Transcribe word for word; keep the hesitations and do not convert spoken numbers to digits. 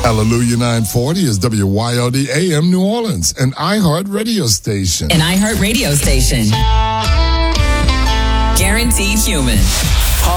Hallelujah nine forty is W Y L D A M New Orleans, an iHeart radio station. An iHeart radio station. Guaranteed human.